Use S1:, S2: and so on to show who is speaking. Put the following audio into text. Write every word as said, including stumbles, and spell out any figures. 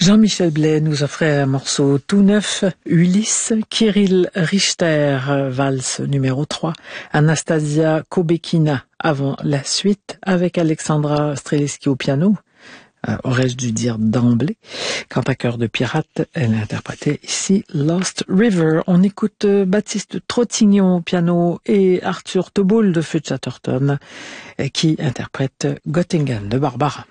S1: Jean-Michel Blais nous offrait un morceau tout neuf, Ulysse, Kirill Richter, valse numéro trois, Anastasia Kobekina avant la suite avec Alexandra Streliski au piano. Euh, aurais-je dû dire d'emblée. Quant à Cœur de pirate, elle interprétait ici Lost River. On écoute Baptiste Trottignon au piano et Arthur Teboul de Feu Chatterton qui interprète Göttingen de Barbara.